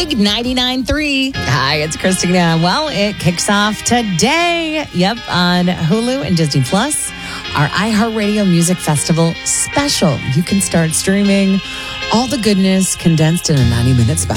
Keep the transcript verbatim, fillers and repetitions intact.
Big ninety-nine point three. Hi, it's Christina. Well, it kicks off today. Yep, on Hulu and Disney Plus. Our iHeartRadio Music Festival special. You can start streaming all the goodness condensed in a ninety-minute special.